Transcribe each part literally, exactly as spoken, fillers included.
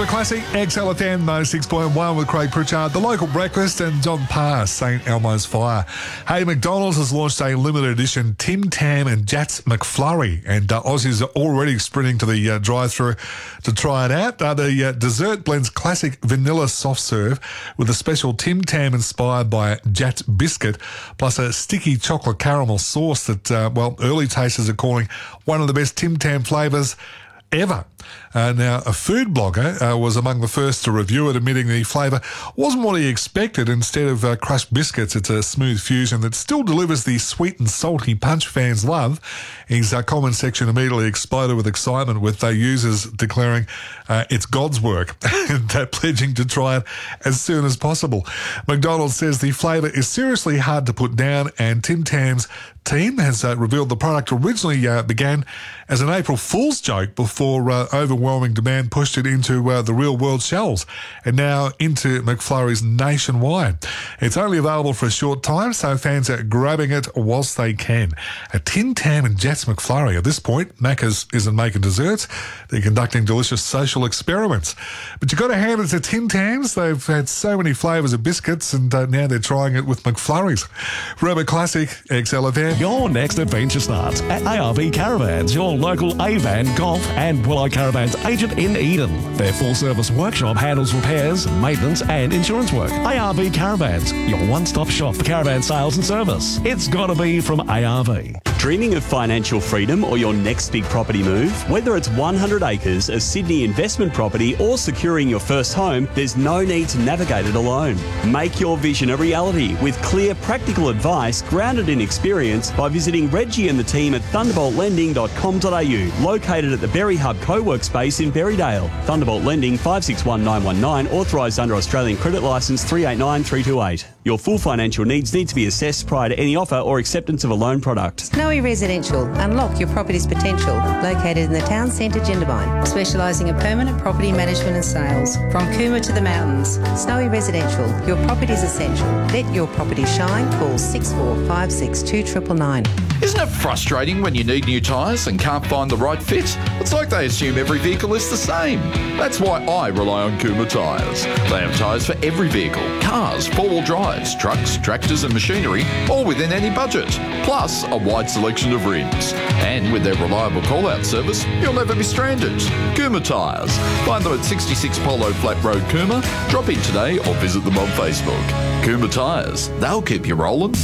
Forever Classic, X L F M ninety-six point one with Craig Pritchard, The Local Breakfast and John Parr, Saint Elmo's Fire. Hey, McDonald's has launched a limited edition Tim Tam and Jats McFlurry, and uh, Aussies are already sprinting to the uh, drive-thru to try it out. Uh, the uh, dessert blends classic vanilla soft serve with a special Tim Tam inspired by Jats biscuit, plus a sticky chocolate caramel sauce that, uh, well, early tasters are calling one of the best Tim Tam flavours ever. Uh, now, a food blogger uh, was among the first to review it, admitting the flavour wasn't what he expected. Instead of uh, crushed biscuits, it's a smooth fusion that still delivers the sweet and salty punch fans love. His uh, comment section immediately exploded with excitement, with uh, users declaring uh, it's God's work and uh, pledging to try it as soon as possible. McDonald's says the flavour is seriously hard to put down, and Tim Tam's team has uh, revealed the product originally uh, began as an April Fool's joke before uh, overwhelming demand pushed it into uh, the real-world shelves and now into McFlurries nationwide. It's only available for a short time, so fans are grabbing it whilst they can. A Tim Tam and Jats McFlurry. At this point, Macca's isn't making desserts. They're conducting delicious social experiments. But you've got to hand it to Tim Tams. They've had so many flavours of biscuits, and uh, now they're trying it with McFlurries. Forever Classic, X L F M. Your next adventure starts at A R V Caravans, your local A-Van, Golf and Willow Caravans agent in Eden. Their full-service workshop handles repairs, maintenance and insurance work. A R V Caravans, your one-stop shop for caravan sales and service. It's got to be from A R V. Dreaming of financial freedom or your next big property move? Whether it's one hundred acres, a Sydney investment property or securing your first home, there's no need to navigate it alone. Make your vision a reality with clear, practical advice grounded in experience by visiting Reggie and the team at thunderbolt lending dot com dot a u, located at the Berry Hub co-work space in Berrydale. Thunderbolt Lending five six one nine one nine, authorised under Australian Credit Licence three eight nine three two eight. Your full financial needs need to be assessed prior to any offer or acceptance of a loan product. Snowy Residential. Unlock your property's potential. Located in the town centre, Jindabyne. Specialising in permanent property management and sales. From Cooma to the mountains. Snowy Residential. Your property's essential. Let your property shine. Call six four five six two nine nine nine. Isn't it frustrating when you need new tyres and can't find the right fit? It's like they assume every vehicle is the same. That's why I rely on Cooma Tyres. They have tyres for every vehicle. Cars, four-wheel drives, trucks, tractors and machinery, all within any budget. Plus, a wide selection of rims. And with their reliable call-out service, you'll never be stranded. Cooma Tyres. Find them at sixty-six Polo Flat Road, Cooma. Drop in today or visit them on Facebook. Cooma Tyres. They'll keep you rolling.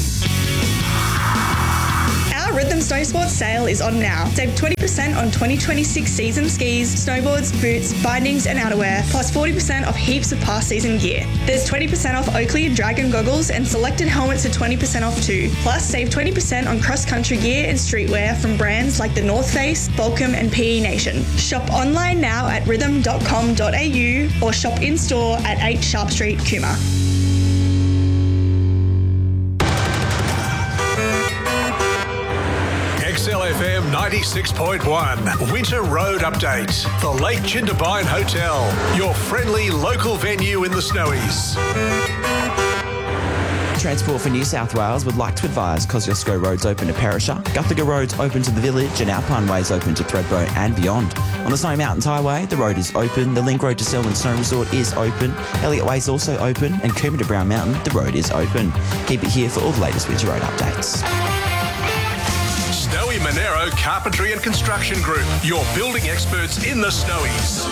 Our Rhythm Snow Sports sale is on now. Save twenty percent on twenty twenty-six season skis, snowboards, boots, bindings and outerwear, plus forty percent off heaps of past season gear. There's twenty percent off Oakley and Dragon goggles, and selected helmets are twenty percent off too. Plus, save twenty percent on cross-country gear and streetwear from brands like the North Face, Volcom and P E Nation. Shop online now at rhythm dot com dot a u or shop in-store at eight Sharp Street, Cooma. X L F M ninety-six point one, Winter Road Update. The Lake Jindabyne Hotel, your friendly local venue in the Snowies. Transport for New South Wales would like to advise Kosciuszko Road's open to Perisher, Guthaga Road's open to the village and Alpine Way's open to Thredbo and beyond. On the Snowy Mountains Highway, the road is open, the Link Road to Selwyn Snow Resort is open, Elliott Way's also open, and Cooma to Brown Mountain, the road is open. Keep it here for all the latest winter road updates. Snowy Monero Carpentry and Construction Group, your building experts in the Snowies.